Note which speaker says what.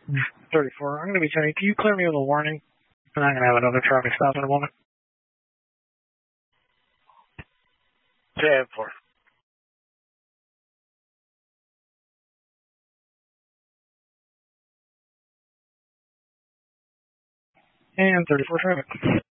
Speaker 1: 34. I'm going to be sending. Can you clear me with a warning? And I'm going to have another traffic stop in a moment. JM 4. And 34 traffic.